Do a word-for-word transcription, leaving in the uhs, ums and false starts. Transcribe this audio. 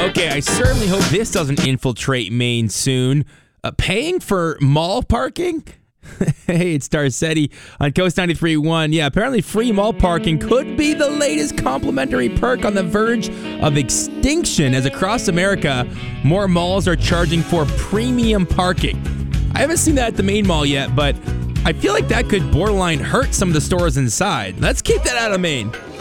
Okay, I certainly hope this doesn't infiltrate Maine soon. Uh, paying for mall parking? Hey, it's Darcetti on Coast ninety-three point one. Yeah, apparently free mall parking could be the latest complimentary perk on the verge of extinction, as across America, more malls are charging for premium parking. I haven't seen that at the Maine Mall yet, but I feel like that could borderline hurt some of the stores inside. Let's keep that out of Maine.